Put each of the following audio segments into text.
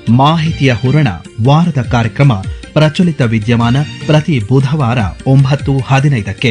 ಮಾಹಿತಿಯ ಹೂರಣ ವಾರದ ಕಾರ್ಯಕ್ರಮ ಪ್ರಚಲಿತ ವಿದ್ಯಮಾನ ಪ್ರತಿ ಬುಧವಾರ 9:15ಕ್ಕೆ.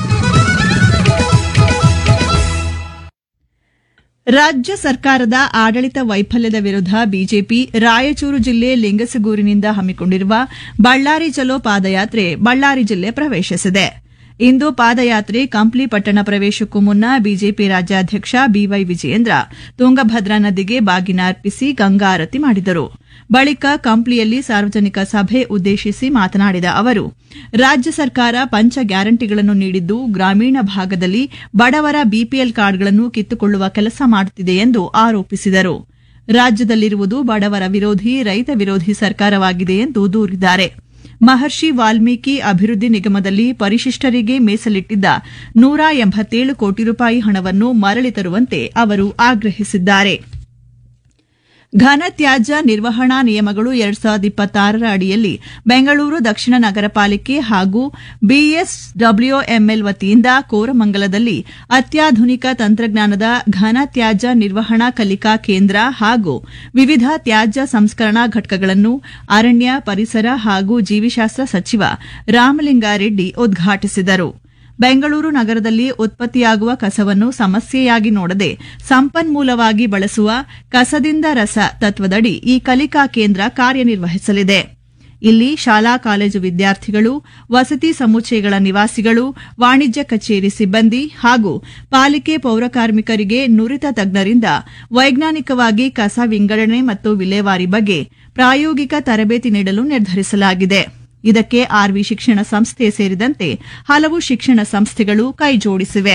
ರಾಜ್ಯ ಸರ್ಕಾರದ ಆಡಳಿತ ವೈಫಲ್ಯದ ವಿರುದ್ಧ ಬಿಜೆಪಿ ರಾಯಚೂರು ಜಿಲ್ಲೆ ಲಿಂಗಸಗೂರಿನಿಂದ ಹಮ್ಮಿಕೊಂಡಿರುವ ಬಳ್ಳಾರಿ ಚಲೋ ಪಾದಯಾತ್ರೆ ಬಳ್ಳಾರಿ ಜಿಲ್ಲೆ ಪ್ರವೇಶಿಸಿದೆ. ಇಂದು ಪಾದಯಾತ್ರೆ ಕಂಪ್ಲಿ ಪಟ್ಟಣ ಪ್ರವೇಶಕ್ಕೂ ಮುನ್ನ ಬಿಜೆಪಿ ರಾಜ್ಯಾಧ್ಯಕ್ಷ ಬಿವೈ ವಿಜಯೇಂದ್ರ ತುಂಗಭದ್ರಾ ನದಿಗೆ ಬಾಗಿನ ಅರ್ಪಿಸಿ ಗಂಗಾ ಆರತಿ ಮಾಡಿದರು. ಬಳಿಕ ಕಂಪ್ಲಿಯಲ್ಲಿ ಸಾರ್ವಜನಿಕ ಸಭೆ ಉದ್ದೇಶಿಸಿ ಮಾತನಾಡಿದ ಅವರು, ರಾಜ್ಯ ಸರ್ಕಾರ ಪಂಚ ಗ್ಯಾರಂಟಿಗಳನ್ನು ನೀಡಿದ್ದು ಗ್ರಾಮೀಣ ಭಾಗದಲ್ಲಿ ಬಡವರ ಬಿಪಿಎಲ್ ಕಾರ್ಡ್ಗಳನ್ನು ಕಿತ್ತುಕೊಳ್ಳುವ ಕೆಲಸ ಮಾಡುತ್ತಿದೆ ಎಂದು ಆರೋಪಿಸಿದರು. ರಾಜ್ಯದಲ್ಲಿರುವುದು ಬಡವರ ವಿರೋಧಿ, ರೈತ ವಿರೋಧಿ ಸರ್ಕಾರವಾಗಿದೆ ಎಂದು ದೂರಿದ್ದಾರೆ. ಮಹರ್ಷಿ ವಾಲ್ಮೀಕಿ ಅಭಿವೃದ್ಧಿ ನಿಗಮದಲ್ಲಿ ಪರಿಶಿಷ್ಟರಿಗೆ ಮೀಸಲಿಟ್ಟಿದ್ದ 187 ಕೋಟಿ ರೂಪಾಯಿ ಹಣವನ್ನು ಮರಳಿ ತರುವಂತೆ ಅವರು ಆಗ್ರಹಿಸಿದ್ದಾರೆ. ಘನ ತ್ಯಾಜ್ಯ ನಿರ್ವಹಣಾ ನಿಯಮಗಳು 2026 ಅಡಿಯಲ್ಲಿ ಬೆಂಗಳೂರು ದಕ್ಷಿಣ ನಗರ ಪಾಲಿಕೆ ಹಾಗೂ ಬಿಎಸ್ಡಬ್ಲ್ಯೂಎಂಎಲ್ ವತಿಯಿಂದ ಕೋರಮಂಗಲದಲ್ಲಿ ಅತ್ಯಾಧುನಿಕ ತಂತ್ರಜ್ಞಾನದ ಘನ ತ್ಯಾಜ್ಯ ನಿರ್ವಹಣಾ ಕಲಿಕಾ ಕೇಂದ್ರ ಹಾಗೂ ವಿವಿಧ ತ್ಯಾಜ್ಯ ಸಂಸ್ಕರಣಾ ಘಟಕಗಳನ್ನು ಅರಣ್ಯ, ಪರಿಸರ ಹಾಗೂ ಜೀವಿಶಾಸ್ತ್ರ ಸಚಿವ ರಾಮಲಿಂಗಾರೆಡ್ಡಿ ಉದ್ಘಾಟಿಸಿದರು. ಬೆಂಗಳೂರು ನಗರದಲ್ಲಿ ಉತ್ಪತ್ತಿಯಾಗುವ ಕಸವನ್ನು ಸಮಸ್ಯೆಯಾಗಿ ನೋಡದೆ ಸಂಪನ್ಮೂಲವಾಗಿ ಬಳಸುವ ಕಸದಿಂದ ರಸ ತತ್ವದಡಿ ಈ ಕಲಿಕಾ ಕೇಂದ್ರ ಕಾರ್ಯನಿರ್ವಹಿಸಲಿದೆ. ಇಲ್ಲಿ ಶಾಲಾ ಕಾಲೇಜು ವಿದ್ಯಾರ್ಥಿಗಳು, ವಸತಿ ಸಮುಚ್ಚಯಗಳ ನಿವಾಸಿಗಳು, ವಾಣಿಜ್ಯ ಕಚೇರಿ ಸಿಬ್ಬಂದಿ ಹಾಗೂ ಪಾಲಿಕೆ ಪೌರಕಾರ್ಮಿಕರಿಗೆ ನುರಿತ ತಜ್ಞರಿಂದ ವೈಜ್ಞಾನಿಕವಾಗಿ ಕಸ ವಿಂಗಡಣೆ ಮತ್ತು ವಿಲೇವಾರಿ ಬಗ್ಗೆ ಪ್ರಾಯೋಗಿಕ ತರಬೇತಿ ನೀಡಲು ನಿರ್ಧರಿಸಲಾಗಿದೆ. ಇದಕ್ಕೆ ಆರ್ವಿ ಶಿಕ್ಷಣ ಸಂಸ್ಥೆ ಸೇರಿದಂತೆ ಹಲವು ಶಿಕ್ಷಣ ಸಂಸ್ಥೆಗಳು ಕೈಜೋಡಿಸಿವೆ.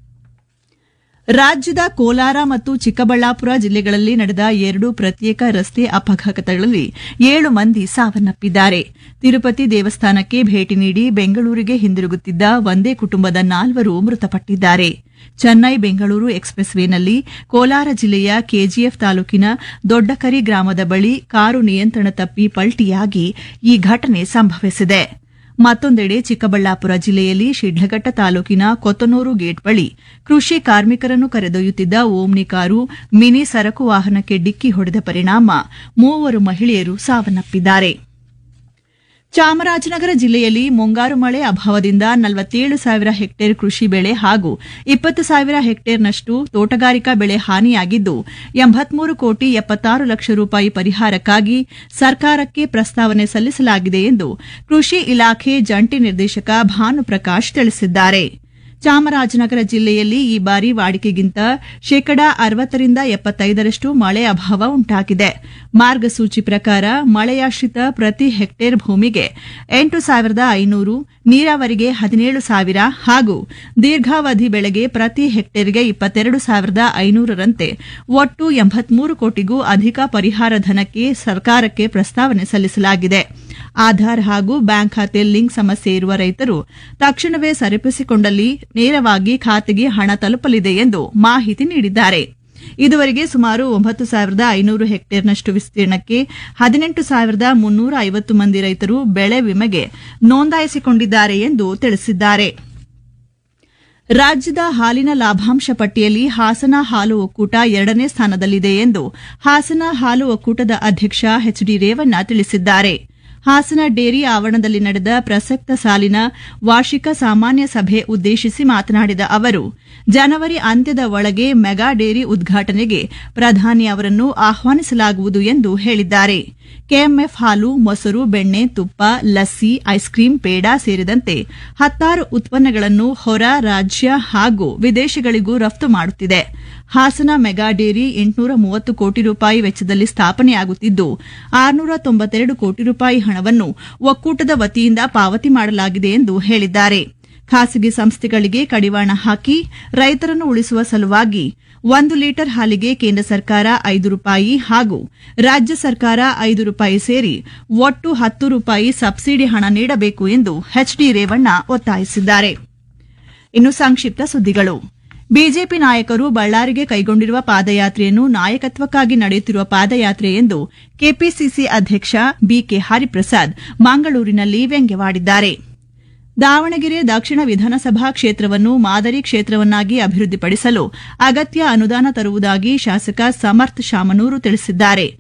ರಾಜ್ಯದ ಕೋಲಾರ ಮತ್ತು ಚಿಕ್ಕಬಳ್ಳಾಪುರ ಜಿಲ್ಲೆಗಳಲ್ಲಿ ನಡೆದ 2 ಪ್ರತ್ಯೇಕ ರಸ್ತೆ ಅಪಘಾತಗಳಲ್ಲಿ 7 ಮಂದಿ ಸಾವನ್ನಪ್ಪಿದ್ದಾರೆ. ತಿರುಪತಿ ದೇವಸ್ಥಾನಕ್ಕೆ ಭೇಟಿ ನೀಡಿ ಬೆಂಗಳೂರಿಗೆ ಹಿಂದಿರುಗುತ್ತಿದ್ದ ಒಂದೇ ಕುಟುಂಬದ 4 ಮೃತಪಟ್ಟಿದ್ದಾರೆ. ಚೆನ್ನೈ ಬೆಂಗಳೂರು ಎಕ್ಸ್ಪ್ರೆಸ್ ವೇನಲ್ಲಿ ಕೋಲಾರ ಜಿಲ್ಲೆಯ ಕೆಜಿಎಫ್ ತಾಲೂಕಿನ ದೊಡ್ಡಕರಿ ಗ್ರಾಮದ ಬಳಿ ಕಾರು ನಿಯಂತ್ರಣ ತಪ್ಪಿ ಪಲ್ಟಿಯಾಗಿ ಈ ಘಟನೆ ಸಂಭವಿಸಿದೆ. ಮತ್ತೊಂದೆಡೆ ಚಿಕ್ಕಬಳ್ಳಾಪುರ ಜಿಲ್ಲೆಯಲ್ಲಿ ಶಿಡ್ಲಘಟ್ಟ ತಾಲೂಕಿನ ಕೊತ್ತನೂರು ಗೇಟ್ ಬಳಿ ಕೃಷಿ ಕಾರ್ಮಿಕರನ್ನು ಕರೆದೊಯ್ಯುತ್ತಿದ್ದ ಓಮ್ನಿ ಕಾರು ಮಿನಿ ಸರಕು ವಾಹನಕ್ಕೆ ಡಿಕ್ಕಿ ಹೊಡೆದ ಪರಿಣಾಮ 3 ಮಹಿಳೆಯರು ಸಾವನ್ನಪ್ಪಿದ್ದಾರೆ. ಚಾಮರಾಜನಗರ ಜಿಲ್ಲೆಯಲ್ಲಿ ಮುಂಗಾರು ಮಳೆ ಅಭಾವದಿಂದ 47,000 ಹೆಕ್ಟೇರ್ ಕೃಷಿ ಬೆಳೆ ಹಾಗೂ 20,000 ಹೆಕ್ಟೇರ್ನಷ್ಟು ತೋಟಗಾರಿಕಾ ಬೆಳೆ ಹಾನಿಯಾಗಿದ್ದು 83 ಕೋಟಿ 76 ಲಕ್ಷ ರೂಪಾಯಿ ಪರಿಹಾರಕ್ಕಾಗಿ ಸರ್ಕಾರಕ್ಕೆ ಪ್ರಸ್ತಾವನೆ ಸಲ್ಲಿಸಲಾಗಿದೆ ಎಂದು ಕೃಷಿ ಇಲಾಖೆ ಜಂಟಿ ನಿರ್ದೇಶಕ ಭಾನುಪ್ರಕಾಶ್ ತಿಳಿಸಿದ್ದಾರೆ. ಚಾಮರಾಜನಗರ ಜಿಲ್ಲೆಯಲ್ಲಿ ಈ ಬಾರಿ ವಾಡಿಕೆಗಿಂತ 60-75% ಮಳೆ ಅಭಾವ ಉಂಟಾಗಿದೆ. ಮಾರ್ಗಸೂಚಿ ಪ್ರಕಾರ ಮಳೆಯಾಶ್ರಿತ ಪ್ರತಿ ಹೆಕ್ಟೇರ್ ಭೂಮಿಗೆ 8,500, ನೀರಾವರಿಗೆ 17,000 ಹಾಗೂ ದೀರ್ಘಾವಧಿ ಬೆಳೆಗೆ ಪ್ರತಿ ಹೆಕ್ಟೇರ್ಗೆ 22,500ರಂತೆ ಒಟ್ಟು 83 ಕೋಟಿಗೂ ಅಧಿಕ ಪರಿಹಾರ ಧನಕ್ಕೆ ಸರ್ಕಾರಕ್ಕೆ ಪ್ರಸ್ತಾವನೆ ಸಲ್ಲಿಸಲಾಗಿದೆ. ಆಧಾರ್ ಹಾಗೂ ಬ್ಯಾಂಕ್ ಖಾತೆ ಲಿಂಕ್ ಸಮಸ್ಯೆ ಇರುವ ರೈತರು ತಕ್ಷಣವೇ ಸರಿಪಡಿಸಿಕೊಂಡಲ್ಲಿ ನೇರವಾಗಿ ಖಾತೆಗೆ ಹಣ ತಲುಪಲಿದೆ ಎಂದು ಮಾಹಿತಿ ನೀಡಿದ್ದಾರೆ. ಇದುವರೆಗೆ ಸುಮಾರು 9,500 ಹೆಕ್ಟೇರ್ನಷ್ಟು ವಿಸ್ತೀರ್ಣಕ್ಕೆ 18,350 ಮಂದಿ ರೈತರು ಬೆಳೆ ವಿಮೆಗೆ ನೋಂದಾಯಿಸಿಕೊಂಡಿದ್ದಾರೆ ಎಂದು ತಿಳಿಸಿದ್ದಾರೆ. ರಾಜ್ಯದ ಹಾಲಿನ ಲಾಭಾಂಶ ಪಟ್ಟಿಯಲ್ಲಿ ಹಾಸನ ಹಾಲು ಒಕ್ಕೂಟ 2ನೇ ಸ್ಥಾನದಲ್ಲಿದೆ ಎಂದು ಹಾಸನ ಹಾಲು ಒಕ್ಕೂಟದ ಅಧ್ಯಕ್ಷ ಎಚ್ಡಿ ರೇವಣ್ಣ ತಿಳಿಸಿದ್ದಾರೆ. ಹಾಸನ ಡೇರಿ ಆವರಣದಲ್ಲಿ ನಡೆದ ಪ್ರಸಕ್ತ ಸಾಲಿನ ವಾರ್ಷಿಕ ಸಾಮಾನ್ಯ ಸಭೆ ಉದ್ದೇಶಿಸಿ ಮಾತನಾಡಿದ ಅವರು, ಜನವರಿ ಅಂತ್ಯದ ಒಳಗೆ ಮೆಗಾ ಡೇರಿ ಉದ್ಘಾಟನೆಗೆ ಪ್ರಧಾನಿ ಅವರನ್ನು ಆಹ್ವಾನಿಸಲಾಗುವುದು ಎಂದು ಹೇಳಿದ್ದಾರೆ. ಕೆಎಂಎಫ್ ಹಾಲು, ಮೊಸರು, ಬೆಣ್ಣೆ, ತುಪ್ಪ, ಲಸ್ಸಿ, ಐಸ್ ಕ್ರೀಂ, ಪೇಡ ಸೇರಿದಂತೆ 16 ಉತ್ಪನ್ನಗಳನ್ನು ಹೊರ ರಾಜ್ಯ ಹಾಗೂ ವಿದೇಶಗಳಿಗೂ ರಫ್ತು ಮಾಡುತ್ತಿದೆ. ಹಾಸನ ಮೆಗಾ ಡೇರಿ 830 ಕೋಟಿ ರೂಪಾಯಿ ವೆಚ್ಚದಲ್ಲಿ ಸ್ಥಾಪನೆಯಾಗುತ್ತಿದ್ದು 692 ಕೋಟಿ ರೂಪಾಯಿ ಹಣವನ್ನು ಒಕ್ಕೂಟದ ವತಿಯಿಂದ ಪಾವತಿ ಮಾಡಲಾಗಿದೆ ಎಂದು ಹೇಳಿದ್ದಾರೆ. ಖಾಸಗಿ ಸಂಸ್ಥೆಗಳಿಗೆ ಕಡಿವಾಣ ಹಾಕಿ ರೈತರನ್ನು ಉಳಿಸುವ ಸಲುವಾಗಿ 1 ಲೀಟರ್ ಹಾಲಿಗೆ ಕೇಂದ್ರ ಸರ್ಕಾರ 5 ರೂಪಾಯಿ ಹಾಗೂ ರಾಜ್ಯ ಸರ್ಕಾರ 5 ರೂಪಾಯಿ ಸೇರಿ ಒಟ್ಟು 10 ರೂಪಾಯಿ ಸಬ್ಸಿಡಿ ಹಣ ನೀಡಬೇಕು ಎಂದು ಎಚ್ಡಿ ರೇವಣ್ಣ ಒತ್ತಾಯಿಸಿದ್ದಾರೆ. ಇನ್ನು ಸಂಕ್ಷಿಪ್ತ ಸುದ್ದಿಗಳು. ಬಿಜೆಪಿ ನಾಯಕರು ಬಳ್ಳಾರಿಗೆ ಕೈಗೊಂಡಿರುವ ಪಾದಯಾತ್ರೆಯನ್ನು ನಾಯಕತ್ವಕ್ಕಾಗಿ ನಡೆಯುತ್ತಿರುವ ಪಾದಯಾತ್ರೆ ಎಂದು ಕೆಪಿಸಿಸಿ ಅಧ್ಯಕ್ಷ ಬಿಕೆ ಹರಿಪ್ರಸಾದ್ ಮಂಗಳೂರಿನಲ್ಲಿ ವ್ಯಂಗ್ಯವಾಡಿದ್ದಾರೆ. ದಾವಣಗೆರೆ ದಕ್ಷಿಣ ವಿಧಾನಸಭಾ ಕ್ಷೇತ್ರವನ್ನು ಮಾದರಿ ಕ್ಷೇತ್ರವನ್ನಾಗಿ ಅಭಿವೃದ್ಧಿಪಡಿಸಲು ಅಗತ್ಯ ಅನುದಾನ ತರುವುದಾಗಿ ಶಾಸಕ ಸಮರ್ಥ್ ಶಾಮನೂರು ತಿಳಿಸಿದ್ದಾರೆ.